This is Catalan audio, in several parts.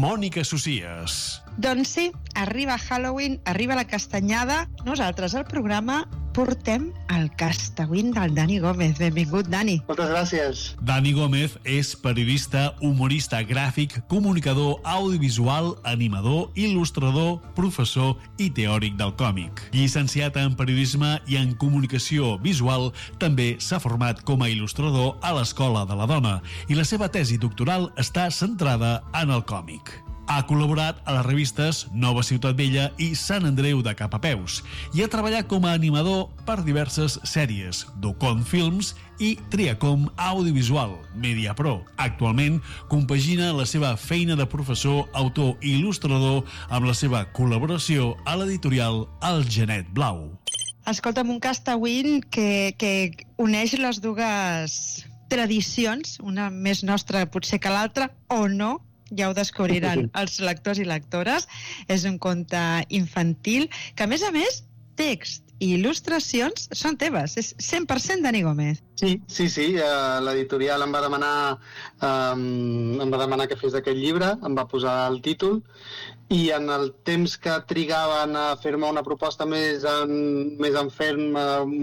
Mònica Socias. Doncs sí, arriba Halloween, arriba la castanyada. Nosaltres al programa portem el Castawin del Dani Gómez. Benvingut, Dani. Moltes gràcies. Dani Gómez és periodista, humorista gràfic, comunicador audiovisual, animador, il·lustrador, professor i teòric del còmic. Llicenciat en periodisme i en comunicació visual, també s'ha format com a il·lustrador a l'Escola de la Dona i la seva tesi doctoral està centrada en el còmic. Ha col·laborat a les revistes Nova Ciutat Vella i Sant Andreu de Cap a Peus i ha treballat com a animador per diverses sèries, Docon Films i Triacom Audiovisual, Mediapro. Actualment compagina la seva feina de professor, autor i il·lustrador amb la seva col·laboració a l'editorial El Genet Blau. Escolta'm, un Castawin que uneix les dues tradicions, una més nostra potser que l'altra, o no, ja ho descobriran els lectors i lectores. És un conte infantil que, a més, text i il·lustracions són teves. És 100% Dani Gómez. Sí. L'editorial em va demanar que fes aquest llibre, em va posar el títol, i en el temps que trigaven a fer-me una proposta més en ferm,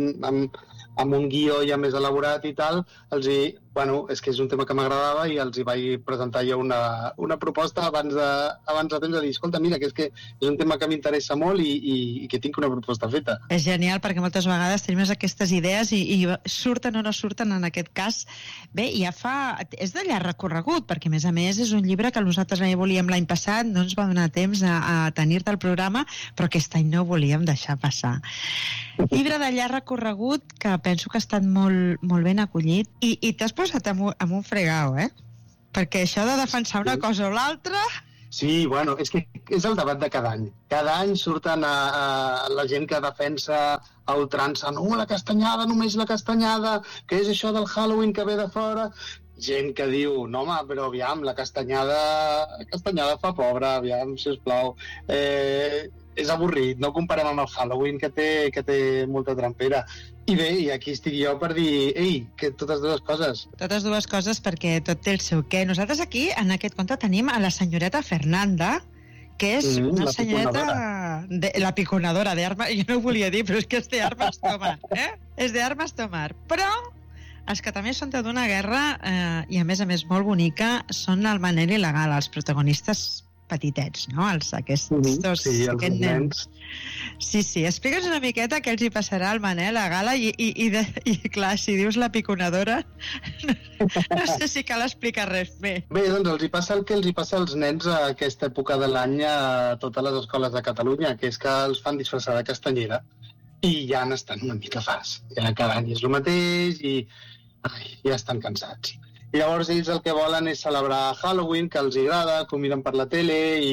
amb un guió ja més elaborat i tal, és que és un tema que m'agradava i els hi vaig presentar jo una proposta abans de temps de dir, escolta, mira, que és un tema que m'interessa molt i que tinc una proposta feta. És genial, perquè moltes vegades tenim aquestes idees i surten o no surten, en aquest cas. Bé, és de llarg recorregut, perquè a més és un llibre que nosaltres volíem l'any passat, no ens va donar temps a tenir-te al programa, però aquest any no ho volíem deixar passar. Llibre de llarg recorregut que penso que ha estat molt, molt ben acollit i t'has posat amb un fregau, perquè això de defensar una cosa o l'altra... Sí, és que és el debat de cada any. Cada any surten la gent que defensa a ultrança, no, la castanyada, només la castanyada, que és això del Halloween que ve de fora... Gent que diu, no home, però aviam, la castanyada fa pobre, aviam, sisplau. És avorrit, no comparem amb el Halloween que té molta trampera. I bé, i aquí estic jo per dir, que totes dues coses. Totes dues coses, perquè tot té el seu què. Nosaltres aquí, en aquest conte, tenim a la senyoreta Fernanda, que és una senyoreta... La piconadora d'armes, jo no ho volia dir, però és que és d'armes tomar, És d'armes tomar. Però els que també són d'una guerra, i a més molt bonica, són el Manel i la Gala, els protagonistes petitets, no? Aquests nens. Sí, explica'ns una miqueta què els hi passarà al Manel, a Gala, i clar, si dius la piconadora, no sé si cal explicar res bé. Bé, doncs els hi passa el que els hi passa als nens a aquesta època de l'any a totes les escoles de Catalunya, que és que els fan disfressar de castanyera i ja n'estan una mica farts. Ja cada any és el mateix i ja estan cansats. I llavors ells el que volen és celebrar Halloween, que els agrada, que ho miren per la tele i,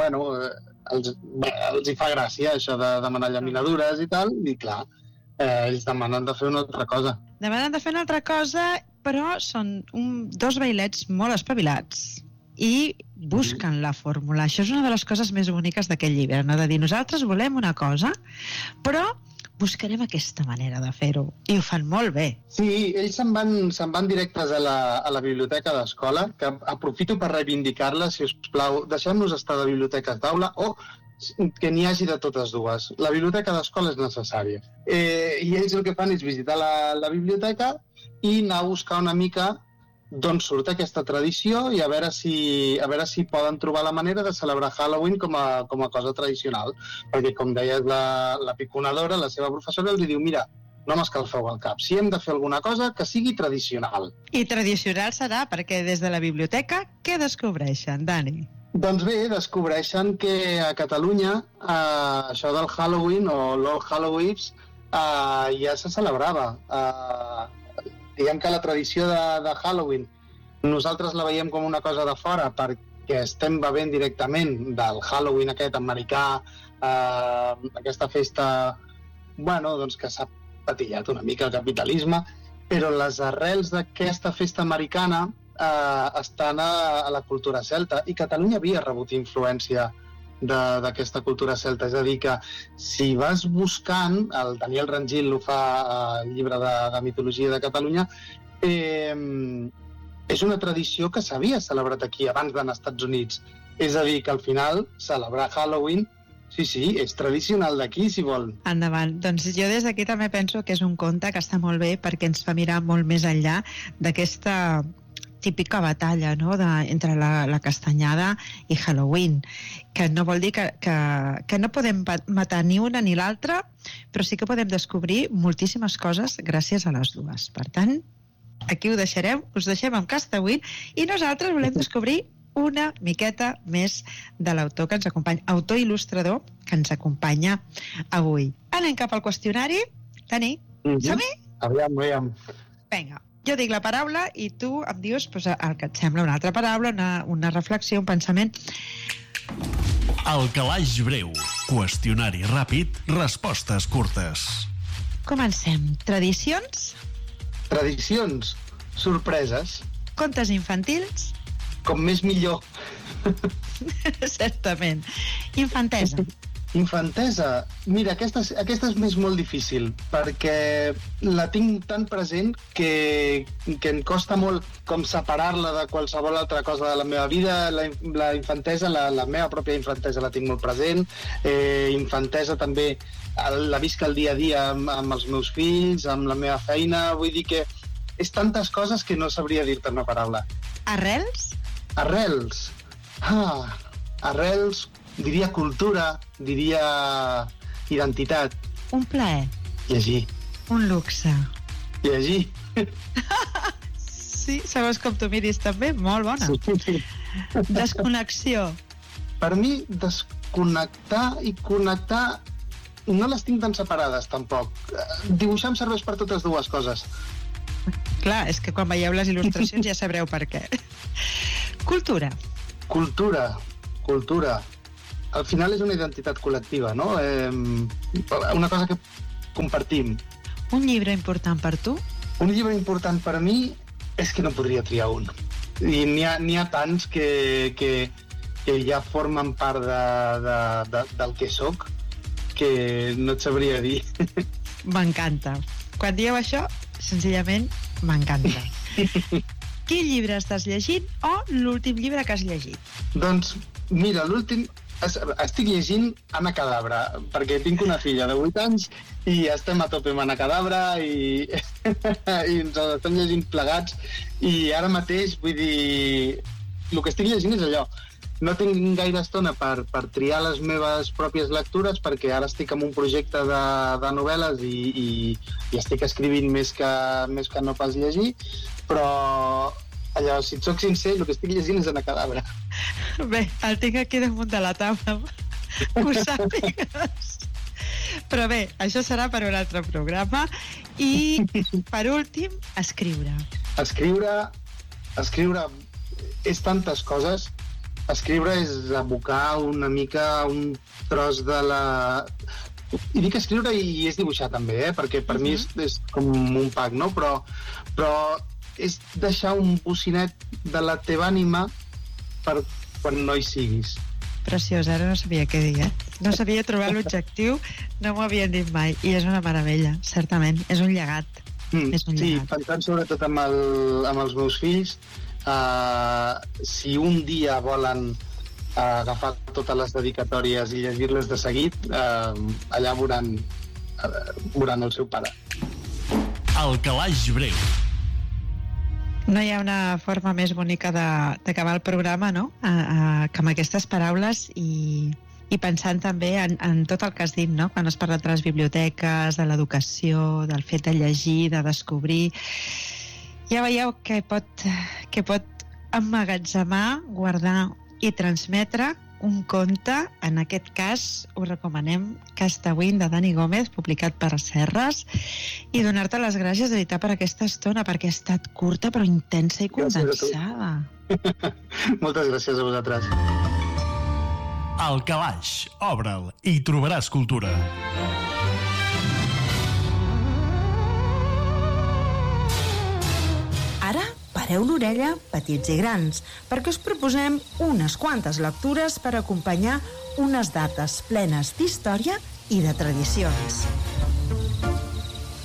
els hi fa gràcia això de demanar llaminadures i tal, i clar, ells demanen de fer una altra cosa. Demanen de fer una altra cosa, però són dos bailets molt espavilats i busquen la fórmula. Això és una de les coses més boniques d'aquest llibre, no? De dir, nosaltres volem una cosa, però buscarem aquesta manera de fer-ho, i ho fan molt bé. Sí, ells se'n van directes a la biblioteca d'escola, que aprofito per reivindicar-la, si us plau, deixem-nos estar de biblioteques d'aula o que n'hi hagi de totes dues. La biblioteca d'escola és necessària. I ells el que fan és visitar la biblioteca i anar a buscar una mica d'on surt aquesta tradició i a veure si poden trobar la manera de celebrar Halloween com a cosa tradicional. Perquè, com deies, la piconadora, la seva professora, els diu, mira, no m'escalfeu el cap. Si hem de fer alguna cosa, que sigui tradicional. I tradicional serà, perquè des de la biblioteca, què descobreixen, Dani? Doncs bé, descobreixen que a Catalunya això del Halloween o l'All Halloweens ja se celebrava. Diguem que la tradició de Halloween nosaltres la veiem com una cosa de fora perquè estem bevent directament del Halloween aquest americà, aquesta festa que s'ha patillat una mica el capitalisme, però les arrels d'aquesta festa americana estan a la cultura celta, i Catalunya havia rebut influència d'aquesta cultura celta. És a dir, que si vas buscant, el Daniel Rangil ho fa al llibre de mitologia de Catalunya, és una tradició que s'havia celebrat aquí abans d'anar als Estats Units. És a dir, que al final celebrar Halloween, sí, és tradicional d'aquí, si vol. Endavant. Doncs jo des d'aquí també penso que és un conte que està molt bé perquè ens fa mirar molt més enllà d'aquesta típica batalla, no?, entre la castanyada i Halloween, que no vol dir que no podem matar ni una ni l'altra, però sí que podem descobrir moltíssimes coses gràcies a les dues. Per tant, aquí ho deixarem, us deixem amb Castawin, i nosaltres volem descobrir una miqueta més de l'autor que ens acompanya, autor il·lustrador que ens acompanya avui. Anem cap al qüestionari. Dani, som-hi? Aviam. Vinga. Jo dic la paraula i tu em dius el que et sembla, una altra paraula, una reflexió, un pensament. El calaix breu. Qüestionari ràpid, respostes curtes. Comencem. Tradicions? Tradicions. Sorpreses. Contes infantils? Com més millor. Certament. Infantesa? Infantesa, mira, aquesta és més molt difícil, perquè la tinc tan present que em costa molt com separar-la de qualsevol altra cosa de la meva vida. La infantesa, la meva pròpia infantesa la tinc molt present. Infantesa també la visc el dia a dia amb els meus fills, amb la meva feina. Vull dir que és tantes coses que no sabria dir-te una paraula. Arrels? Arrels? Arrels... Diria cultura, diria identitat. Un plaer. Llegir. Un luxe. Llegir. Sí, segons com tu miris també, molt bona. Sí. Desconnexió. Per mi, desconnectar i connectar no les tinc tan separades, tampoc. Dibuixar em serveix per totes dues coses. Clar, és que quan veieu les il·lustracions ja sabreu per què. Cultura. Cultura. Al final és una identitat col·lectiva, no? Una cosa que compartim. Un llibre important per tu? Un llibre important per mi és que no podria triar un. I n'hi ha tants que ja formen part del que soc, que no et sabria dir. M'encanta. Quan dieu això, senzillament m'encanta. Quin llibre estàs llegint o l'últim llibre que has llegit? Doncs, mira, l'últim... Estic llegint Anna Cadabra, perquè tinc una filla de 8 anys i estem a tope amb Anna Cadabra i ens estem llegint plegats, i ara mateix, vull dir, el que estic llegint és allò. No tinc gaire estona per triar les meves pròpies lectures, perquè ara estic en un projecte de novel·les i estic escrivint més que no pas llegir, però allò, si et soc sincer, el que estic llegint és Anna Cadabra. Bé, el tinc aquí damunt de la taula, que ho sàpigues. Però bé, això serà per un altre programa. I, per últim, escriure. Escriure és tantes coses. Escriure és abocar una mica un tros de la... I dic escriure i és dibuixar també, perquè per mi és com un pack, no? Però és deixar un bocinet de la teva ànima per quan no hi siguis. Preciós, ara no sabia què dir, No sabia trobar l'objectiu, no m'ho havien dit mai, i és una meravella, certament, és un llegat. És un sí, llegat. pensant sobretot amb els meus fills, si un dia volen agafar totes les dedicatòries i llegir-les de seguit, allà veuran el seu pare. El calaix breu. No hi ha una forma més bonica d'acabar el programa, no?, que amb aquestes paraules i pensant també en tot el que has dit, no?, quan has parlat de les biblioteques, de l'educació, del fet de llegir, de descobrir. Ja veieu que pot emmagatzemar, guardar i transmetre un conte, en aquest cas us recomanem Castawin de Dani Gómez, publicat per Serres, i donar-te les gràcies de veritat per aquesta estona, perquè ha estat curta però intensa i condensada. Moltes gràcies a vosaltres. El calaix, obre'l i trobaràs cultura. Ara pareu l'orella, petits i grans, perquè us proposem unes quantes lectures per acompanyar unes dates plenes d'història i de tradicions.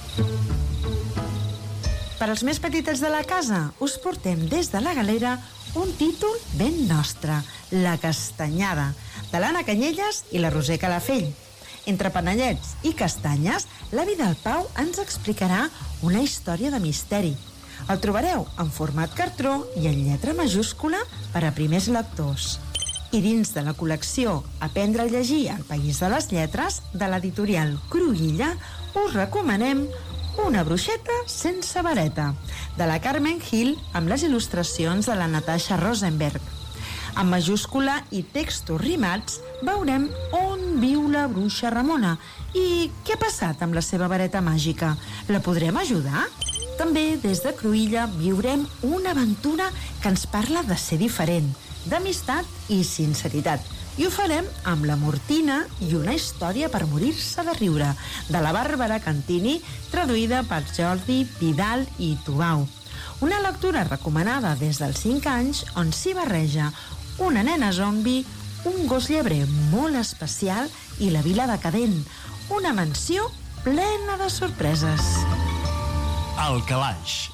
Per als més petitets de la casa, us portem des de la Galera un títol ben nostre, La Castanyada, de l'Anna Canyelles i la Roser Calafell. Entre panellets i castanyes, l'avi del Pau ens explicarà una història de misteri. El trobareu en format cartró i en lletra majúscula per a primers lectors. I dins de la col·lecció Aprendre a llegir al País de les Lletres, de l'editorial Cruïlla, us recomanem Una bruixeta sense vareta, de la Carmen Gil, amb les il·lustracions de la Natasha Rosenberg. En majúscula i textos rimats veurem on viu la bruixa Ramona i què ha passat amb la seva vareta màgica. La podrem ajudar? També des de Cruïlla viurem una aventura que ens parla de ser diferent, d'amistat i sinceritat. I ho farem amb La Mortina i una història per morir-se de riure, de la Bàrbara Cantini, traduïda per Jordi Vidal i Tubau. Una lectura recomanada des dels 5 anys on s'hi barreja una nena zombi, un gos llebrer molt especial i la vila decadent. Una mansió plena de sorpreses. El Calaix.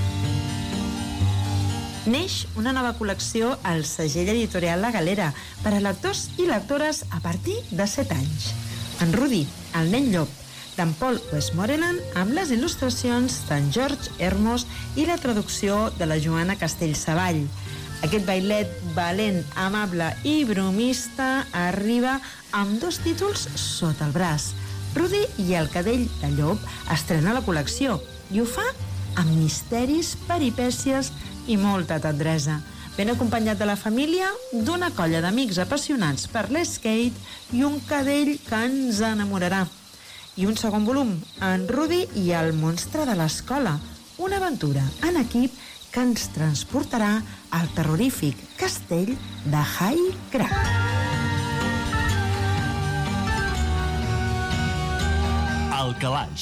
Neix una nova col·lecció al segell editorial La Galera per a lectors i lectores a partir de 7 anys. En Rudi, el nen llop, d'en Paul Westmoreland, amb les il·lustracions d'en George Hermos i la traducció de la Joana Castellsavall. Aquest bailet valent, amable i bromista arriba amb 2 títols sota el braç. Rudi i el cadell de llop estrena la col·lecció i ho fa amb misteris, peripècies i molta tendresa. Ben acompanyat de la família, d'una colla d'amics apassionats per l'skate i un cadell que ens enamorarà. I un segon volum, en Rudi i el monstre de l'escola, una aventura en equip que ens transportarà al terrorífic castell de High Crack. El Calaix.